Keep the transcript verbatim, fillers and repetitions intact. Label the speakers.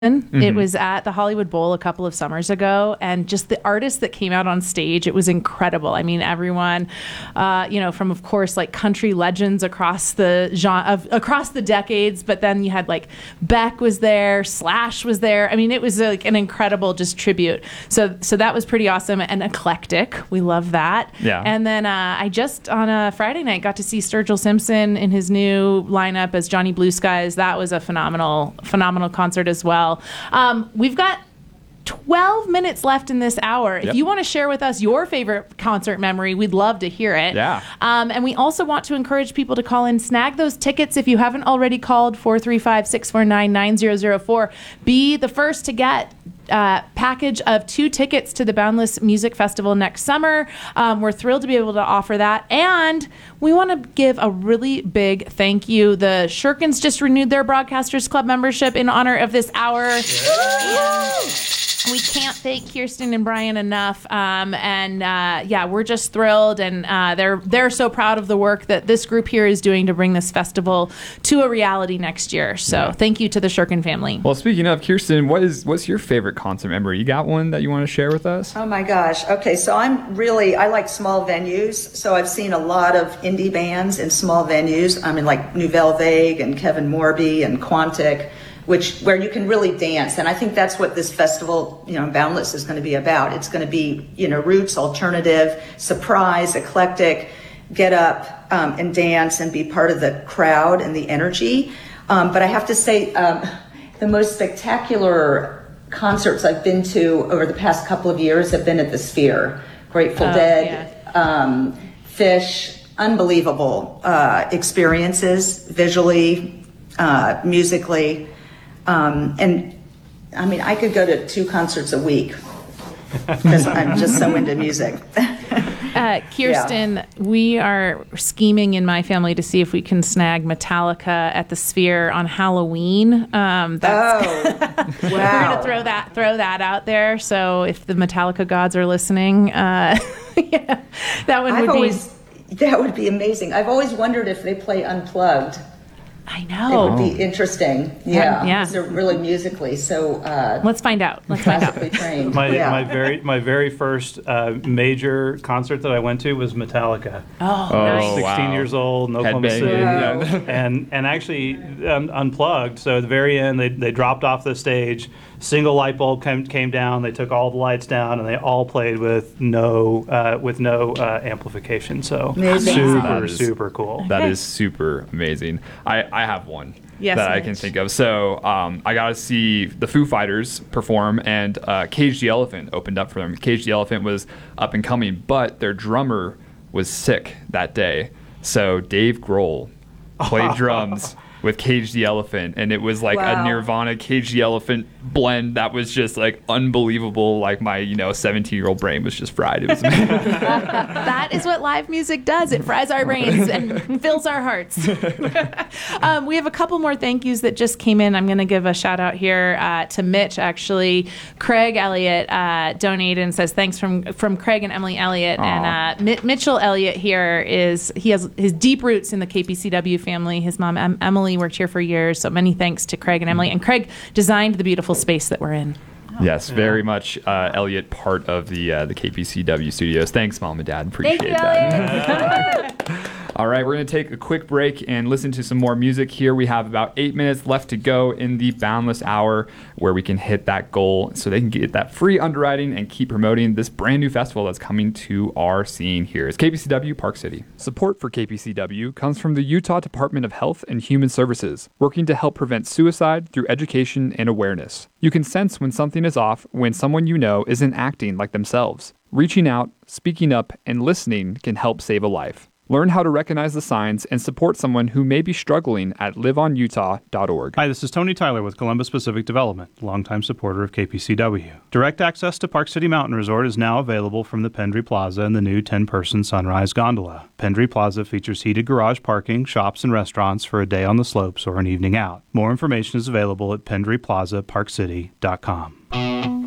Speaker 1: Mm-hmm. It was at the Hollywood Bowl a couple of summers ago, and just the artists that came out on stage, it was incredible. I mean, everyone, uh, you know, from of course like country legends across the genre, of, across the decades, but then you had like Beck was there, Slash was there. I mean, it was like an incredible just tribute. So, so that was pretty awesome and eclectic. We love that.
Speaker 2: Yeah.
Speaker 1: And then uh, I just on a Friday night got to see Sturgill Simpson in his new lineup as Johnny Blue Skies. That was a phenomenal, phenomenal concert as well. Um, we've got twelve minutes left in this hour. If
Speaker 2: Yep.
Speaker 1: you want to share with us your favorite concert memory, we'd love to hear it.
Speaker 2: Yeah.
Speaker 1: Um, and we also want to encourage people to call in, snag those tickets if you haven't already called, four three five, six four nine, nine zero zero four. Be the first to get Uh, package of two tickets to the Boundless Music Festival next summer. Um, we're thrilled to be able to offer that. And we want to give a really big thank you. The Shurkins just renewed their Broadcasters Club membership in honor of this hour. Yeah. We can't thank Kirsten and Brian enough. Um, and uh, yeah, we're just thrilled. And uh, they're they're so proud of the work that this group here is doing to bring this festival to a reality next year. So
Speaker 2: Yeah.
Speaker 1: thank you to the Shurkin family.
Speaker 2: Well, speaking of, Kirsten, what is what's your favorite concert memory? You got one that you want to share with us?
Speaker 3: Oh my gosh. Okay, so I'm really, I like small venues. So I've seen a lot of indie bands in small venues. I mean, like Nouvelle Vague and Kevin Morby and Quantic, which where you can really dance. And I think that's what this festival, you know, Boundless is going to be about. It's going to be, you know, roots, alternative, surprise, eclectic, get up um, and dance and be part of the crowd and the energy. Um, but I have to say, um, the most spectacular concerts I've been to over the past couple of years have been at the Sphere. Grateful
Speaker 1: Oh,
Speaker 3: Dead,
Speaker 1: yeah.
Speaker 3: um, Fish, unbelievable uh, experiences, visually, uh, musically. Um, and I mean, I could go to two concerts a week because I'm just so into music.
Speaker 1: Uh, Kirsten, yeah. We are scheming in my family to see if we can snag Metallica at the Sphere on Halloween. Um, that's
Speaker 3: oh, wow.
Speaker 1: We're going to throw that throw that out there. So if the Metallica gods are listening, uh, yeah, that one
Speaker 3: I've
Speaker 1: would
Speaker 3: always,
Speaker 1: be...
Speaker 3: That would be amazing. I've always wondered if they play unplugged.
Speaker 1: I know.
Speaker 3: It would be interesting. Yeah.
Speaker 1: Yeah.
Speaker 3: Because they're really musically so uh,
Speaker 1: Let's find out. Let's find out.
Speaker 3: classically trained.
Speaker 4: My
Speaker 3: yeah.
Speaker 4: my very my very first uh, major concert that I went to was Metallica.
Speaker 1: Oh,
Speaker 2: Oh,
Speaker 1: nice.
Speaker 4: sixteen
Speaker 2: wow.
Speaker 4: years old in Oklahoma
Speaker 2: Headbang.
Speaker 4: City,
Speaker 3: Wow.
Speaker 4: and and actually um, unplugged. So at the very end, they they dropped off the stage. Single light bulb came, came down. They took all the lights down, and they all played with no uh, with no uh, amplification. So
Speaker 3: Amazing.
Speaker 4: super
Speaker 2: That is-
Speaker 4: super cool.
Speaker 2: That
Speaker 1: Okay.
Speaker 2: is super amazing. I, I have one
Speaker 1: Yes,
Speaker 2: that I
Speaker 1: Mitch.
Speaker 2: can think of. So um, I got to see the Foo Fighters perform, and uh, Cage the Elephant opened up for them. Cage the Elephant was up and coming, but their drummer was sick that day. So Dave Grohl played drums with Cage the Elephant, and it was like
Speaker 3: Wow.
Speaker 2: a Nirvana Cage the Elephant blend that was just like unbelievable. Like my, you know, seventeen year old brain was just fried. It was amazing.
Speaker 1: That is what live music does. It fries our brains and fills our hearts. um, we have a couple more thank yous that just came in. I'm going to give a shout out here uh, to Mitch, actually. Craig Elliott uh, donated and says thanks from from Craig and Emily Elliott.
Speaker 2: Aw.
Speaker 1: And uh, Mi- Mitchell Elliott here is, he has his deep roots in the K P C W family. His mom, em- Emily, worked here for years. So many thanks to Craig and Emily. And Craig designed the beautiful space that we're in.
Speaker 2: Yes, very much uh, Elliot, part of the uh, the K P C W studios. Thanks, Mom and Dad. Appreciate
Speaker 1: Thank you,
Speaker 2: that.
Speaker 1: Elliott.
Speaker 2: All right, we're going to take a quick break and listen to some more music here. We have about eight minutes left to go in the Boundless Hour, where we can hit that goal so they can get that free underwriting and keep promoting this brand new festival that's coming to our scene here. It's K P C W Park City. Support for K P C W comes from the Utah Department of Health and Human Services, working to help prevent suicide through education and awareness. You can sense when something is off when someone you know isn't acting like themselves. Reaching out, speaking up, and listening can help save a life. Learn how to recognize the signs and support someone who may be struggling at live on utah dot org.
Speaker 4: Hi, this is Tony Tyler with Columbus Pacific Development, longtime supporter of K P C W. Direct access to Park City Mountain Resort is now available from the Pendry Plaza and the new ten-person Sunrise Gondola. Pendry Plaza features heated garage parking, shops, and restaurants for a day on the slopes or an evening out. More information is available at pendry plaza park city dot com.